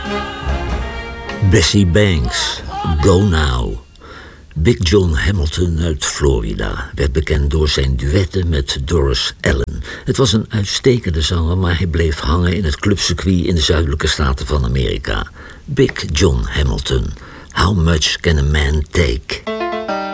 Bessie Banks, Go Now. Big John Hamilton uit Florida werd bekend door zijn duetten met Doris Allen. Het was een uitstekende zanger, maar hij bleef hangen in het clubcircuit in de zuidelijke staten van Amerika. Big John Hamilton, How Much Can a Man Take?